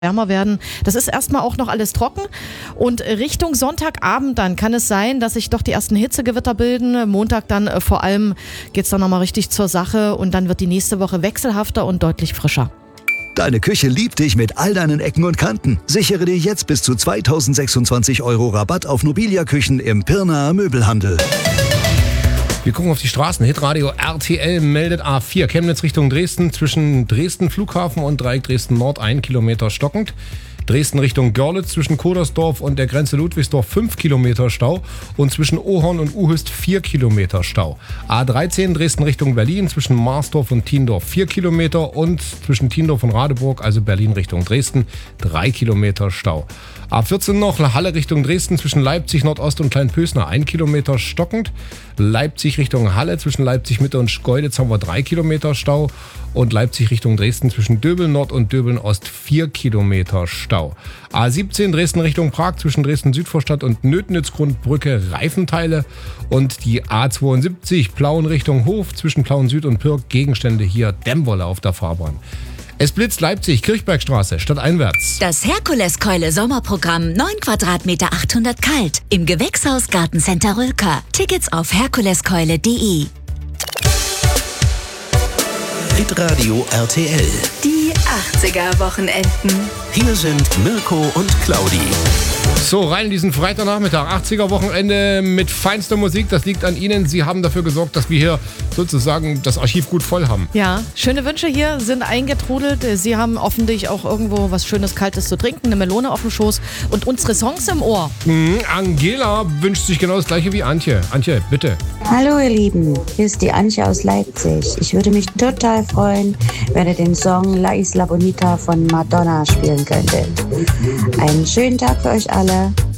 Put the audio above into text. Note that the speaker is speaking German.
wärmer werden. Das ist erstmal auch noch alles trocken und Richtung Sonntagabend dann kann es sein, dass sich doch die ersten Hitzegewitter bilden. Montag dann vor allem geht es dann nochmal richtig zur Sache und dann wird die nächste Woche wechselhafter und deutlich frischer. Deine Küche liebt dich mit all deinen Ecken und Kanten. Sichere dir jetzt bis zu 2026 € Rabatt auf Nobilia-Küchen im Pirnaer Möbelhandel. Wir gucken auf die Straßen. Hitradio RTL meldet A4 Chemnitz Richtung Dresden zwischen Dresden Flughafen und Dreieck Dresden Nord 1 Kilometer stockend. Dresden Richtung Görlitz zwischen Kodersdorf und der Grenze Ludwigsdorf 5 Kilometer Stau und zwischen Ohorn und Uhüst 4 Kilometer Stau. A13 Dresden Richtung Berlin zwischen Marsdorf und Tiendorf 4 Kilometer und zwischen Tiendorf und Radeburg, also Berlin Richtung Dresden, 3 Kilometer Stau. A14 noch Halle Richtung Dresden zwischen Leipzig Nordost und Kleinpösner 1 Kilometer stockend. Leipzig Richtung Halle zwischen Leipzig Mitte und Schkeuditz haben wir 3 Kilometer Stau. Und Leipzig Richtung Dresden zwischen Döbeln Nord und Döbeln Ost 4 Kilometer Stau. A17 Dresden Richtung Prag zwischen Dresden Südvorstadt und Nötnitz-Grundbrücke Reifenteile. Und die A72 Plauen Richtung Hof zwischen Plauen Süd und Pirk Gegenstände hier Dämmwolle auf der Fahrbahn. Es blitzt Leipzig, Kirchbergstraße, stadteinwärts. Das Herkuleskeule Sommerprogramm 9 Quadratmeter 800 kalt im Gewächshaus Gartencenter Rülker. Tickets auf herkuleskeule.de. Hitradio RTL. Die 80er Wochenenden. Hier sind Mirko und Claudi. So, rein in diesen Freitagnachmittag, 80er-Wochenende mit feinster Musik. Das liegt an Ihnen. Sie haben dafür gesorgt, dass wir hier sozusagen das Archiv gut voll haben. Ja, schöne Wünsche hier sind eingetrudelt. Sie haben offensichtlich auch irgendwo was Schönes, Kaltes zu trinken, eine Melone auf dem Schoß und unsere Songs im Ohr. Angela wünscht sich genau das Gleiche wie Antje. Antje, bitte. Hallo ihr Lieben, hier ist die Antje aus Leipzig. Ich würde mich total freuen, wenn ihr den Song La Isla Bonita von Madonna spielen könntet. Einen schönen Tag für euch alle.